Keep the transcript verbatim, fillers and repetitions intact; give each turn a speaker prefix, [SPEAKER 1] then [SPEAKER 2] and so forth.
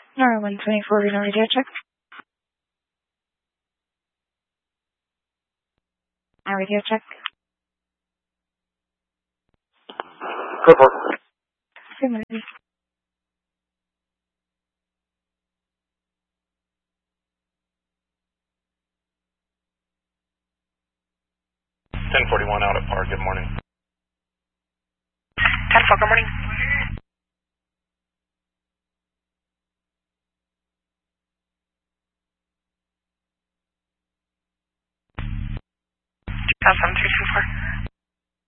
[SPEAKER 1] Nora one twenty-four, Reno radio check. Uh, radio check.
[SPEAKER 2] Report.
[SPEAKER 1] Two minutes.
[SPEAKER 3] ten forty-one out at Park. Good morning.
[SPEAKER 4] ten four, good morning. two thousand